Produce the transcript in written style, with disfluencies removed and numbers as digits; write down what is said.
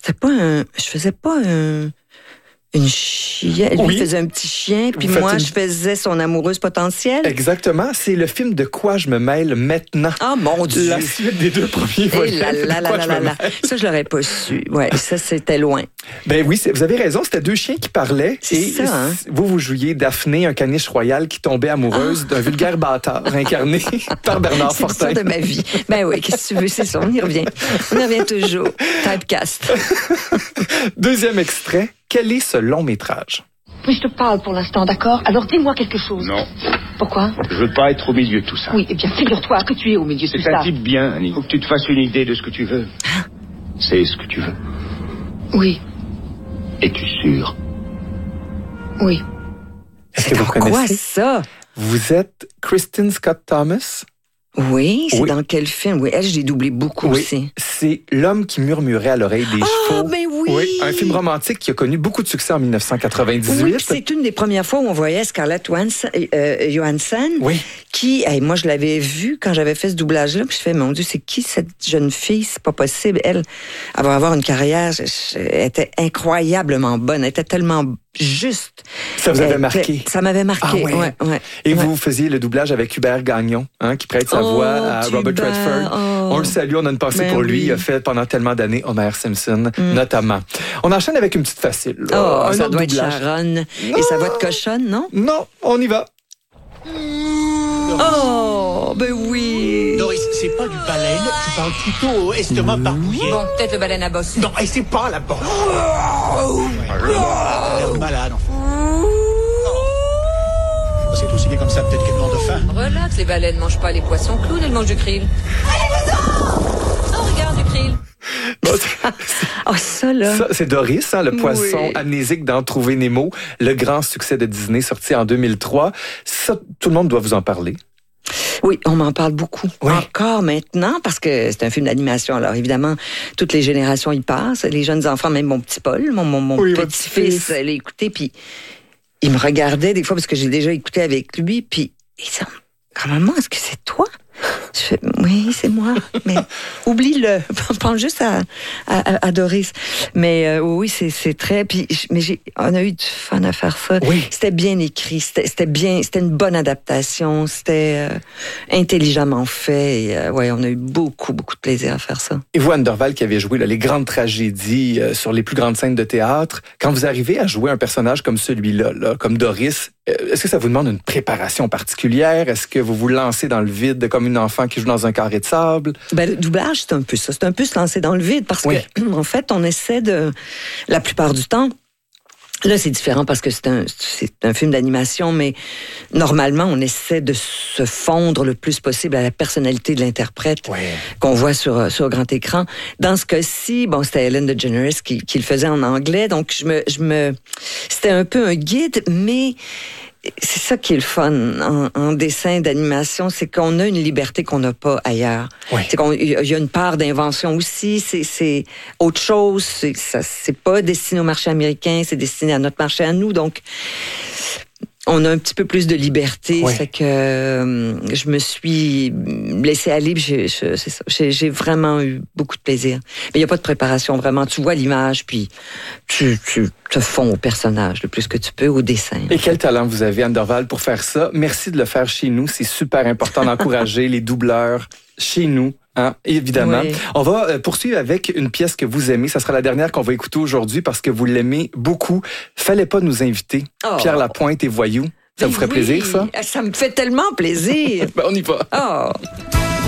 je faisais pas une chienne. Lui faisait un petit chien, puis moi, je faisais son amoureuse potentielle. Exactement. C'est le film De quoi je me mêle maintenant. Ah, mon Dieu! La suite des 2 premiers volets. Ça, je l'aurais pas su. Ouais, ça, c'était loin. Ben oui, vous avez raison. C'était 2 chiens qui parlaient. C'est ça, hein? Vous jouiez Daphné, un caniche royal qui tombait amoureuse d'un vulgaire bâtard incarné par Bernard Fortin. C'est l'histoire de ma vie. Ben oui, qu'est-ce que tu veux? C'est ça, on y revient. On y revient toujours. Typecast. 2e extrait. Quel est ce long métrage? Mais je te parle pour l'instant, d'accord? Alors dis-moi quelque chose. Non. Pourquoi? Je veux pas être au milieu de tout ça. Oui, eh bien, figure-toi que tu es au milieu de tout ça. C'est un type bien, Annie. Faut que tu te fasses une idée de ce que tu veux. C'est ce que tu veux. Oui. Es-tu sûr? Oui. Est-ce que vous quoi connaissez? Ça? Vous êtes Kristen Scott Thomas? Oui, c'est dans quel film? Oui, elle, je l'ai doublé beaucoup aussi. C'est L'homme qui murmurait à l'oreille des chevaux. Ah, ben oui! Un film romantique qui a connu beaucoup de succès en 1998. Oui, c'est une des premières fois où on voyait Scarlett Johansson, qui, moi, je l'avais vue quand j'avais fait ce doublage-là, puis je fais, mon Dieu, c'est qui cette jeune fille? C'est pas possible. Elle va avoir une carrière, elle était incroyablement bonne, elle était tellement juste. Ça vous avait marqué? Ça m'avait marqué, ouais. Et vous faisiez le doublage avec Hubert Gagnon, qui prête sa voix à Robert Redford. On le salue, on a une pensée pour lui. Il a fait pendant tellement d'années Homer Simpson, notamment. On enchaîne avec une petite facile. Un ça doit doublage. Être Sharon. Et sa voix de cochonne, non? Non, on y va. Oh, ben oui. Doris, c'est pas du baleine, tu parles plutôt au estomac barbouillé. Bon, peut-être le baleine à bosse. Non, et c'est pas la bosse. Elle est malade, enfin. C'est aussi bien comme ça, peut-être qu'elle meurt de faim. Relax, les baleines mangent pas les poissons clowns, elles mangent du krill. Allez-vous-en! Oh, regarde du krill. Ça, là. Ça, c'est Doris, le poisson amnésique dans Trouver Nemo, le grand succès de Disney sorti en 2003. Ça, tout le monde doit vous en parler. Oui, on m'en parle beaucoup. Encore maintenant, parce que c'est un film d'animation. Alors, évidemment, toutes les générations y passent. Les jeunes enfants, même mon petit Paul, mon petit-fils, l'a écouté, puis il me regardait des fois, parce que j'ai déjà écouté avec lui, puis il disait, grand-maman, est-ce que c'est toi? Je fais, oui, c'est moi, mais oublie-le. Pense juste à Doris. Mais oui, c'est très... on a eu du fun à faire ça. Oui. C'était bien écrit, c'était une bonne adaptation, c'était intelligemment fait. Et, on a eu beaucoup, beaucoup de plaisir à faire ça. Et vous, Anne Dorval, qui avez joué les grandes tragédies sur les plus grandes scènes de théâtre, quand vous arrivez à jouer un personnage comme celui-là, comme Doris, est-ce que ça vous demande une préparation particulière? Est-ce que vous vous lancez dans le vide comme une enfant qui joue dans un carré de sable? Le doublage, c'est un peu ça. C'est un peu se lancer dans le vide parce que, en fait, on essaie la plupart du temps. Là, c'est différent parce que c'est un film d'animation, mais normalement, on essaie de se fondre le plus possible à la personnalité de l'interprète qu'on voit sur grand écran. Dans ce cas-ci, c'était Ellen DeGeneres qui le faisait en anglais, donc c'était un peu un guide, mais c'est ça qui est le fun en dessin d'animation, c'est qu'on a une liberté qu'on n'a pas ailleurs. C'est qu'il y a une part d'invention aussi, c'est autre chose, c'est pas destiné au marché américain, c'est destiné à notre marché à nous, donc on a un petit peu plus de liberté, fait que je me suis laissée aller, c'est ça. J'ai vraiment eu beaucoup de plaisir. Mais il n'y a pas de préparation, vraiment. Tu vois l'image, puis tu te fonds au personnage le plus que tu peux, au dessin. Et quel talent vous avez, Anne Dorval, pour faire ça. Merci de le faire chez nous. C'est super important d'encourager les doubleurs chez nous. Évidemment. On va poursuivre avec une pièce que vous aimez. Ça sera la dernière qu'on va écouter aujourd'hui parce que vous l'aimez beaucoup. Fallait pas nous inviter. Pierre Lapointe et Voyou. Ça vous ferait plaisir, ça? Ça me fait tellement plaisir. On y va.